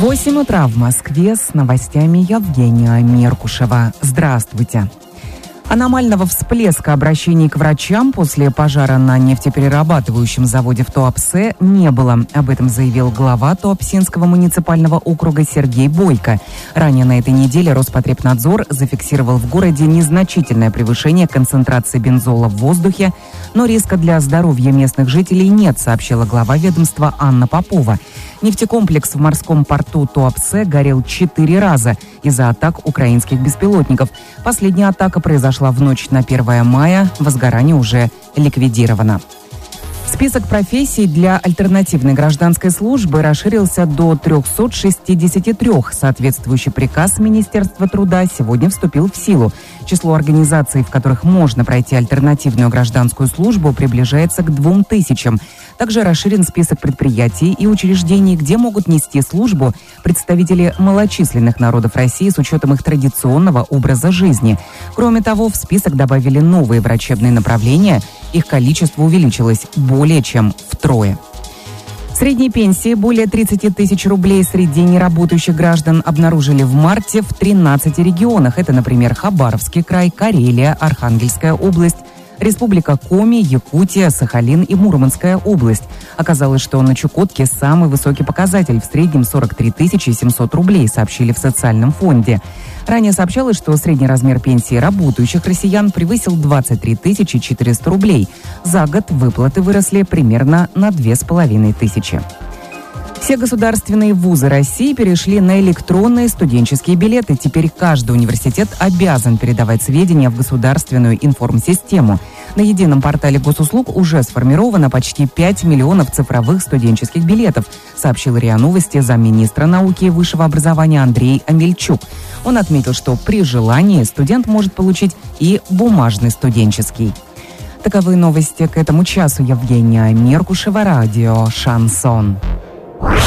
8 утра в Москве, с новостями Евгения Меркушева. Здравствуйте. Аномального всплеска обращений к врачам после пожара на нефтеперерабатывающем заводе в Туапсе не было. Об этом заявил глава Туапсинского муниципального округа Сергей Бойко. Ранее на этой неделе Роспотребнадзор зафиксировал в городе незначительное превышение концентрации бензола в воздухе, но риска для здоровья местных жителей нет, сообщила глава ведомства Анна Попова. Нефтекомплекс в морском порту Туапсе горел 4 раза из-за атак украинских беспилотников. Последняя атака произошла в ночь на 1 мая. Возгорание уже ликвидировано. Список профессий для альтернативной гражданской службы расширился до 363. Соответствующий приказ Министерства труда сегодня вступил в силу. Число организаций, в которых можно пройти альтернативную гражданскую службу, приближается к 2000. Также расширен список предприятий и учреждений, где могут нести службу представители малочисленных народов России с учетом их традиционного образа жизни. Кроме того, в список добавили новые врачебные направления. Их количество увеличилось более чем втрое. Средние пенсии более 30 тысяч рублей среди неработающих граждан обнаружили в марте в 13 регионах. Это, например, Хабаровский край, Карелия, Архангельская область, Республика Коми, Якутия, Сахалин и Мурманская область. Оказалось, что на Чукотке самый высокий показатель, в среднем 43 700 рублей, сообщили в социальном фонде. Ранее сообщалось, что средний размер пенсии работающих россиян превысил 23 400 рублей. За год выплаты выросли примерно на 2500. Все государственные вузы России перешли на электронные студенческие билеты. Теперь каждый университет обязан передавать сведения в государственную информсистему. На едином портале госуслуг уже сформировано почти 5 миллионов цифровых студенческих билетов, сообщил РИА Новости замминистра науки и высшего образования Андрей Амельчук. Он отметил, что при желании студент может получить и бумажный студенческий. Таковы новости к этому часу. Евгения Меркушева, радио «Шансон».